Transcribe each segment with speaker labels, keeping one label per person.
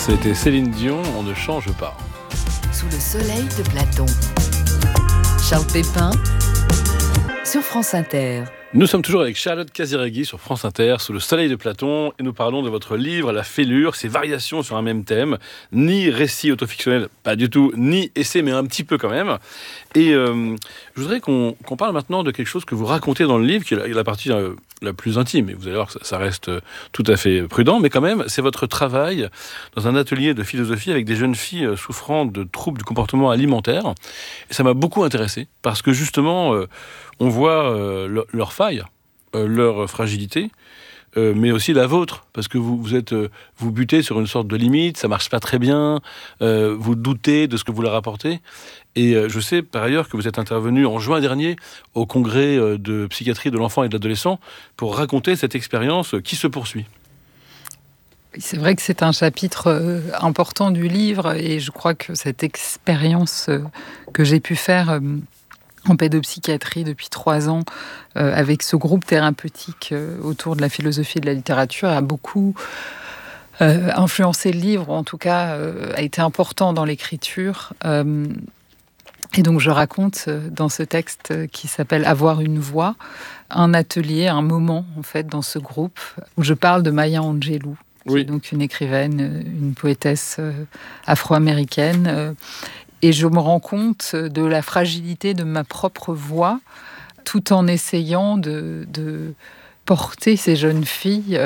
Speaker 1: C'était Céline Dion, on ne change pas.
Speaker 2: Sous le soleil de Platon. Charles Pépin sur France Inter.
Speaker 1: Nous sommes toujours avec Charlotte Casiraghi sur France Inter, sous le soleil de Platon, et nous parlons de votre livre, La Fêlure, ses variations sur un même thème, ni récit autofictionnel, pas du tout, ni essai, mais un petit peu quand même. Et je voudrais qu'on parle maintenant de quelque chose que vous racontez dans le livre, qui est la partie la plus intime, et vous allez voir que ça reste tout à fait prudent, mais quand même, c'est votre travail dans un atelier de philosophie avec des jeunes filles souffrant de troubles du comportement alimentaire. Et ça m'a beaucoup intéressé, parce que justement, on voit leurs failles, leur fragilité, mais aussi la vôtre, parce que vous butez sur une sorte de limite, ça marche pas très bien, vous doutez de ce que vous leur apportez. Et je sais par ailleurs que vous êtes intervenu en juin dernier au congrès de psychiatrie de l'enfant et de l'adolescent pour raconter cette expérience qui se poursuit.
Speaker 3: C'est vrai que c'est un chapitre important du livre, et je crois que cette expérience que j'ai pu faire en pédopsychiatrie depuis 3 ans, avec ce groupe thérapeutique autour de la philosophie et de la littérature, a beaucoup influencé le livre, ou en tout cas a été important dans l'écriture. Et donc je raconte dans ce texte qui s'appelle « Avoir une voix », un atelier, un moment en fait dans ce groupe, où je parle de Maya Angelou, qui est donc une écrivaine, une poétesse afro-américaine. Et je me rends compte de la fragilité de ma propre voix, tout en essayant de porter ces jeunes filles,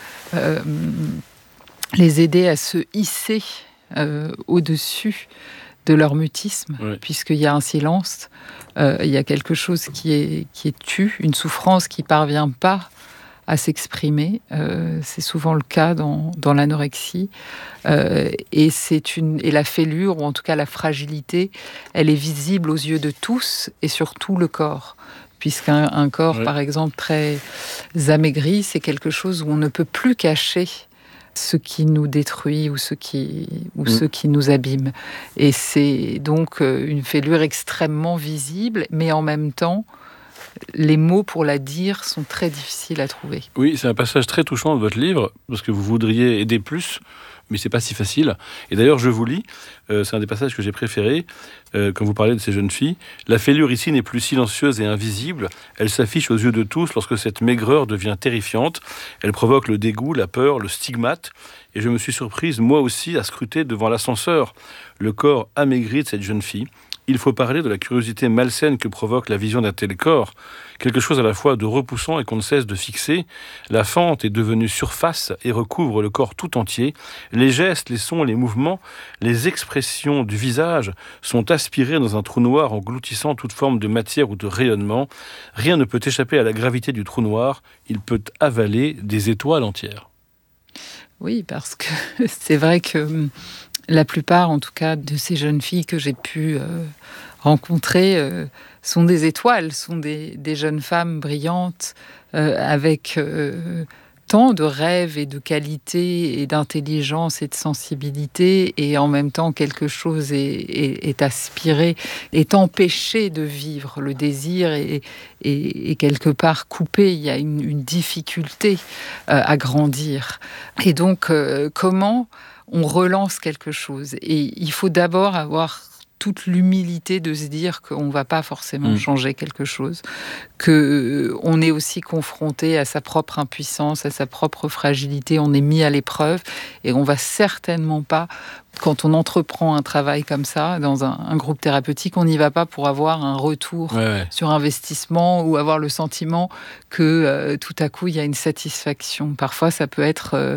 Speaker 3: les aider à se hisser au-dessus de leur mutisme, puisqu'il y a un silence, il y a quelque chose qui est tu, une souffrance qui ne parvient pas à s'exprimer. C'est souvent le cas dans l'anorexie. Et la fêlure, ou en tout cas la fragilité, elle est visible aux yeux de tous, et surtout le corps. Puisqu'un corps, par exemple, très amaigri, c'est quelque chose où on ne peut plus cacher ce qui nous détruit ou ce qui nous abîme. Et c'est donc une fêlure extrêmement visible, mais en même temps, les mots pour la dire sont très difficiles à trouver.
Speaker 1: Oui, c'est un passage très touchant de votre livre, parce que vous voudriez aider plus, mais c'est pas si facile. Et d'ailleurs, je vous lis, c'est un des passages que j'ai préférés, quand vous parlez de ces jeunes filles. La fêlure ici n'est plus silencieuse et invisible, elle s'affiche aux yeux de tous lorsque cette maigreur devient terrifiante. Elle provoque le dégoût, la peur, le stigmate. Et je me suis surprise, moi aussi, à scruter devant l'ascenseur le corps amaigri de cette jeune fille. Il faut parler de la curiosité malsaine que provoque la vision d'un tel corps, quelque chose à la fois de repoussant et qu'on ne cesse de fixer. La fente est devenue surface et recouvre le corps tout entier. Les gestes, les sons, les mouvements, les expressions du visage sont aspirés dans un trou noir engloutissant toute forme de matière ou de rayonnement. Rien ne peut échapper à la gravité du trou noir, il peut avaler des étoiles entières.
Speaker 3: Oui, parce que c'est vrai que la plupart, en tout cas, de ces jeunes filles que j'ai pu rencontrer sont des étoiles, sont des jeunes femmes brillantes avec tant de rêves et de qualités et d'intelligence et de sensibilité, et en même temps quelque chose est aspiré, est empêché de vivre. Le désir est quelque part coupé, il y a une difficulté à grandir. Et donc, comment on relance quelque chose? Et il faut d'abord avoir toute l'humilité de se dire qu'on ne va pas forcément changer quelque chose, qu'on est aussi confronté à sa propre impuissance, à sa propre fragilité, on est mis à l'épreuve, et on ne va certainement pas, quand on entreprend un travail comme ça, dans un groupe thérapeutique, on n'y va pas pour avoir un retour sur investissement ou avoir le sentiment que tout à coup, il y a une satisfaction. Parfois, ça peut être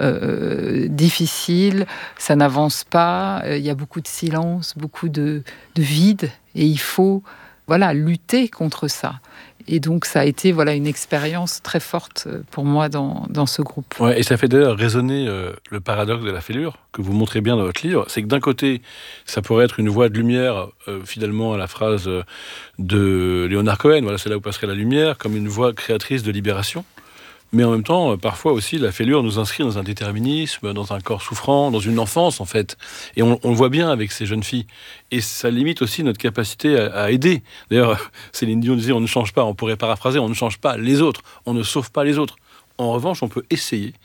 Speaker 3: difficile, ça n'avance pas, il y a beaucoup de silence, beaucoup de vide, et il faut lutter contre ça. Et donc, ça a été une expérience très forte pour moi dans ce groupe.
Speaker 1: Ouais, et ça fait d'ailleurs résonner le paradoxe de la fêlure, que vous montrez bien dans votre livre. C'est que d'un côté, ça pourrait être une voie de lumière, finalement, à la phrase de Léonard Cohen, c'est là où passerait la lumière, comme une voie créatrice de libération. Mais en même temps, parfois aussi, la fêlure nous inscrit dans un déterminisme, dans un corps souffrant, dans une enfance, en fait. Et on le voit bien avec ces jeunes filles. Et ça limite aussi notre capacité à aider. D'ailleurs, Céline Dion disait, on ne change pas, on pourrait paraphraser, on ne change pas les autres, on ne sauve pas les autres. En revanche, on peut essayer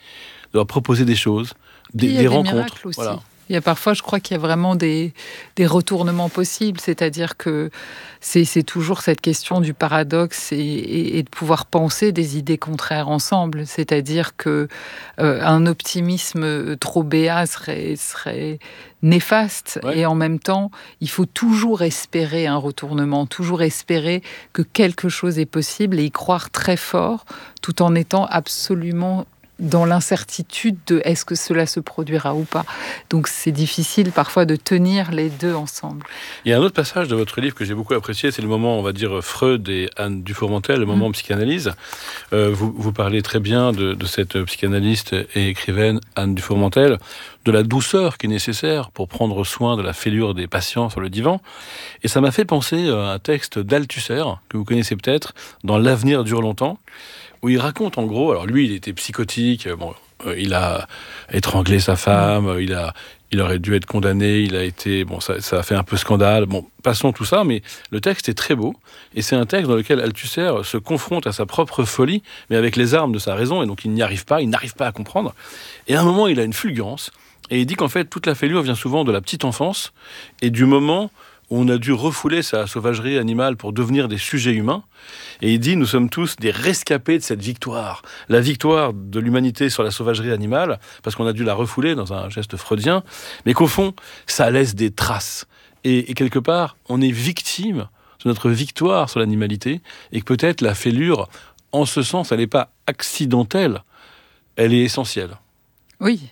Speaker 1: de leur proposer des choses,
Speaker 3: Il y a
Speaker 1: des
Speaker 3: des
Speaker 1: rencontres.
Speaker 3: miracles aussi.
Speaker 1: Voilà.
Speaker 3: Il y a parfois, je crois qu'il y a vraiment des retournements possibles, c'est-à-dire que c'est toujours cette question du paradoxe et de pouvoir penser des idées contraires ensemble. C'est-à-dire que un optimisme trop béat serait néfaste,
Speaker 1: Ouais.
Speaker 3: et en même temps, il faut toujours espérer un retournement, toujours espérer que quelque chose est possible et y croire très fort, tout en étant absolument dans l'incertitude de est-ce que cela se produira ou pas. Donc c'est difficile parfois de tenir les deux ensemble.
Speaker 1: Il y a un autre passage de votre livre que j'ai beaucoup apprécié, c'est le moment, on va dire, Freud et Anne Dufourmentel, le moment psychanalyse. Vous parlez très bien de cette psychanalyste et écrivaine Anne Dufourmentel, de la douceur qui est nécessaire pour prendre soin de la fêlure des patients sur le divan. Et ça m'a fait penser à un texte d'Althusser, que vous connaissez peut-être, dans L'avenir dure longtemps, où il raconte en gros, alors lui il était psychotique, il a étranglé sa femme, il aurait dû être condamné, il a été, ça a fait un peu scandale, passons tout ça, mais le texte est très beau, et c'est un texte dans lequel Althusser se confronte à sa propre folie, mais avec les armes de sa raison, et donc il n'arrive pas à comprendre, et à un moment il a une fulgurance, et il dit qu'en fait toute la fêlure vient souvent de la petite enfance, et du moment où on a dû refouler sa sauvagerie animale pour devenir des sujets humains. Et il dit, nous sommes tous des rescapés de cette victoire. La victoire de l'humanité sur la sauvagerie animale, parce qu'on a dû la refouler dans un geste freudien, mais qu'au fond, ça laisse des traces. Et quelque part, on est victime de notre victoire sur l'animalité, et que peut-être la fêlure, en ce sens, elle n'est pas accidentelle, elle est essentielle.
Speaker 3: Oui.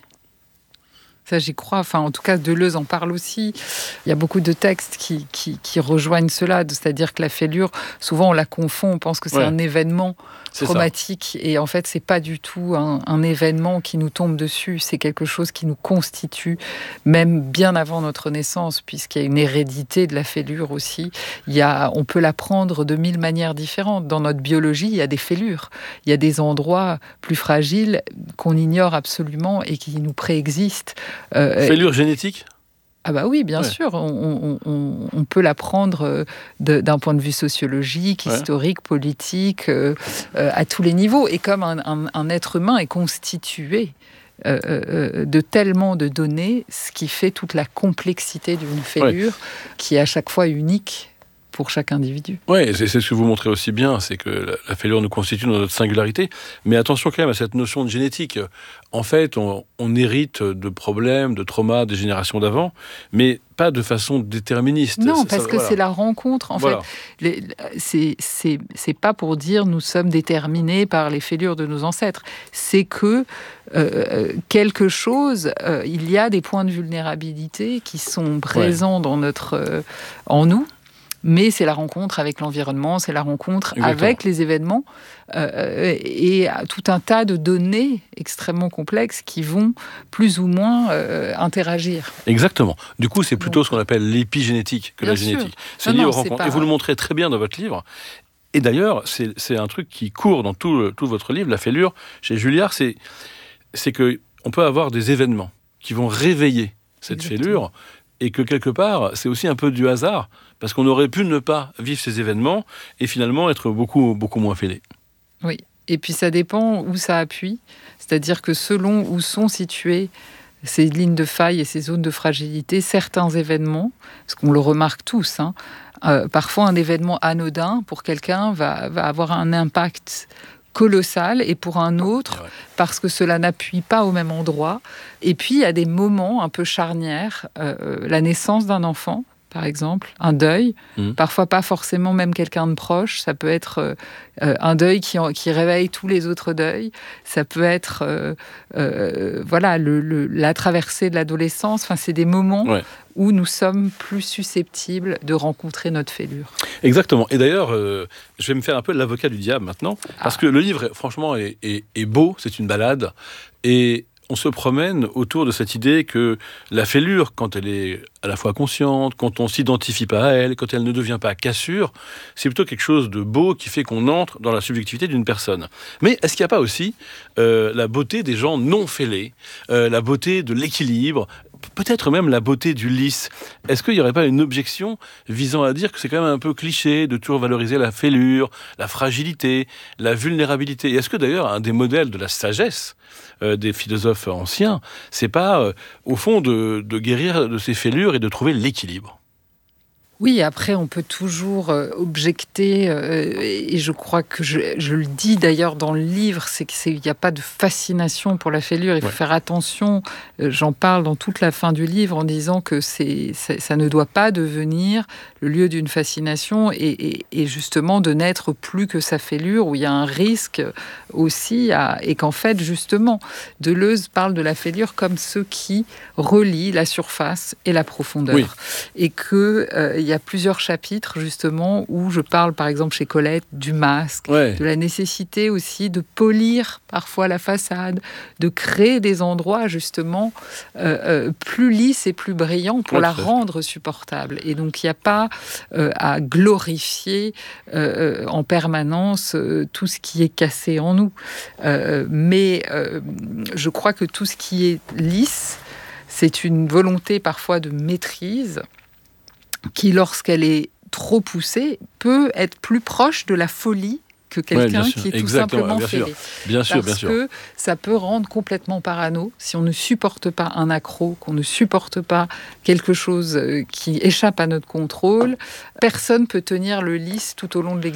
Speaker 3: Ça, j'y crois. Enfin, en tout cas, Deleuze en parle aussi. Il y a beaucoup de textes qui rejoignent cela. C'est-à-dire que la fêlure, souvent, on la confond. On pense que c'est un événement traumatique. Et en fait, c'est pas du tout un événement qui nous tombe dessus. C'est quelque chose qui nous constitue, même bien avant notre naissance, puisqu'il y a une hérédité de la fêlure aussi. On peut la prendre de 1000 manières différentes. Dans notre biologie, il y a des fêlures. Il y a des endroits plus fragiles qu'on ignore absolument et qui nous préexistent.
Speaker 1: Fêlure génétique ?
Speaker 3: Ah bah oui, bien sûr, on peut la prendre d'un point de vue sociologique, historique, politique, à tous les niveaux. Et comme un être humain est constitué de tellement de données, ce qui fait toute la complexité d'une fêlure, qui est à chaque fois unique pour chaque individu.
Speaker 1: Oui, c'est ce que vous montrez aussi bien, c'est que la fêlure nous constitue dans notre singularité. Mais attention quand même à cette notion de génétique. En fait, on hérite de problèmes, de traumas des générations d'avant, mais pas de façon déterministe.
Speaker 3: Non, parce que c'est la rencontre. En fait, c'est pas pour dire nous sommes déterminés par les fêlures de nos ancêtres. C'est que quelque chose, il y a des points de vulnérabilité qui sont présents en nous. Mais c'est la rencontre avec l'environnement, c'est la rencontre avec les événements et tout un tas de données extrêmement complexes qui vont plus ou moins interagir.
Speaker 1: Exactement. Du coup, c'est plutôt ce qu'on appelle l'épigénétique que la génétique. C'est lié aux rencontres. Et vous le montrez très bien dans votre livre. Et d'ailleurs, c'est un truc qui court dans tout votre livre, la fêlure. Chez Julliard, c'est qu'on peut avoir des événements qui vont réveiller cette fêlure. Et que quelque part, c'est aussi un peu du hasard, parce qu'on aurait pu ne pas vivre ces événements et finalement être beaucoup, beaucoup moins fêlé.
Speaker 3: Oui, et puis ça dépend où ça appuie, c'est-à-dire que selon où sont situées ces lignes de faille et ces zones de fragilité, certains événements, parce qu'on le remarque tous, parfois un événement anodin pour quelqu'un va avoir un impact colossal, et pour un autre, parce que cela n'appuie pas au même endroit. Et puis, il y a des moments un peu charnières, la naissance d'un enfant, par exemple, un deuil, parfois pas forcément même quelqu'un de proche, ça peut être un deuil qui réveille tous les autres deuils, ça peut être la traversée de l'adolescence, enfin, c'est des moments où nous sommes plus susceptibles de rencontrer notre fêlure.
Speaker 1: Exactement. Et d'ailleurs, je vais me faire un peu l'avocat du diable maintenant, parce que le livre, franchement, est beau, c'est une balade, et on se promène autour de cette idée que la fêlure, quand elle est à la fois consciente, quand on ne s'identifie pas à elle, quand elle ne devient pas cassure, c'est plutôt quelque chose de beau qui fait qu'on entre dans la subjectivité d'une personne. Mais est-ce qu'il n'y a pas aussi la beauté des gens non fêlés, la beauté de l'équilibre, peut-être même la beauté du lisse. Est-ce qu'il n'y aurait pas une objection visant à dire que c'est quand même un peu cliché de toujours valoriser la fêlure, la fragilité, la vulnérabilité? Et est-ce que d'ailleurs un des modèles de la sagesse des philosophes anciens, c'est pas au fond de guérir de ces fêlures et de trouver l'équilibre?
Speaker 3: Oui, après, on peut toujours objecter, et je crois que je le dis d'ailleurs dans le livre, il n'y a pas de fascination pour la fêlure, il faut faire attention, j'en parle dans toute la fin du livre en disant que ça ne doit pas devenir le lieu d'une fascination et justement de n'être plus que sa fêlure, où il y a un risque aussi, et qu'en fait, justement, Deleuze parle de la fêlure comme ce qui relie la surface et la profondeur.
Speaker 1: Oui.
Speaker 3: Et que il y a plusieurs chapitres justement où je parle par exemple chez Colette du masque, de la nécessité aussi de polir parfois la façade, de créer des endroits justement plus lisses et plus brillants pour la rendre supportable. Et donc il n'y a pas à glorifier en permanence tout ce qui est cassé en nous. Mais je crois que tout ce qui est lisse, c'est une volonté parfois de maîtrise qui, lorsqu'elle est trop poussée, peut être plus proche de la folie que quelqu'un qui est tout simplement fêlé.
Speaker 1: Bien sûr.
Speaker 3: Parce que ça peut rendre complètement parano si on ne supporte pas un accroc, qu'on ne supporte pas quelque chose qui échappe à notre contrôle. Personne peut tenir le lisse tout au long de l'existence.